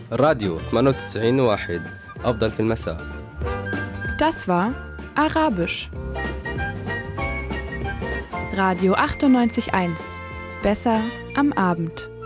راديو 98.1 أفضل في المساء. Das war Arabisch. Radio 98.1. Besser am Abend.